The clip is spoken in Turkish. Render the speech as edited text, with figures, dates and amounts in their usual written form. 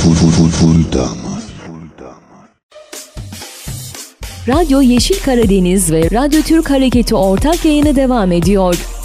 Full damat. Radyo Yeşil Karadeniz ve Radyo Türk Hareketi ortak yayını devam ediyor.